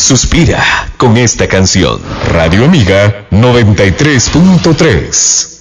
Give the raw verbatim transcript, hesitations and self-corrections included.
suspira con esta canción. Radio Amiga noventa y tres punto tres.